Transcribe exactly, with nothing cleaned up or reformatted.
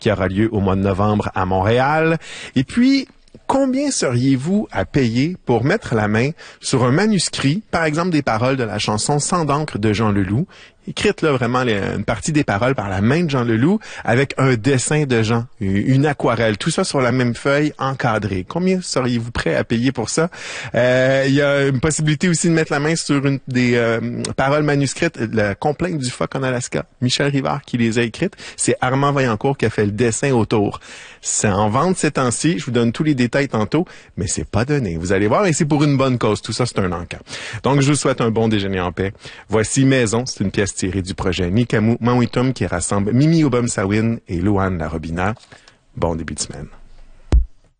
qui aura lieu au mois de novembre à Montréal. Et puis, combien seriez-vous à payer pour mettre la main sur un manuscrit, par exemple des paroles de la chanson Sang d'encre de Jean Leloup, écrite là vraiment les, une partie des paroles par la main de Jean Leloup, avec un dessin de Jean, une aquarelle, tout ça sur la même feuille encadrée. Combien seriez-vous prêt à payer pour ça? Euh, il y a une possibilité aussi de mettre la main sur une des euh, paroles manuscrites, la complainte du phoque en Alaska. Michel Rivard qui les a écrites. C'est Armand Vaillancourt qui a fait le dessin autour. C'est en vente ces temps-ci. Je vous donne tous les détails tantôt, mais c'est pas donné. Vous allez voir, et c'est pour une bonne cause. Tout ça, c'est un encan. Donc, je vous souhaite un bon déjeuner en paix. Voici Maison. C'est une pièce tirée du projet Nikamu Mawitum qui rassemble Mimi Obom-Sawin et Louane Larobina. Bon début de semaine.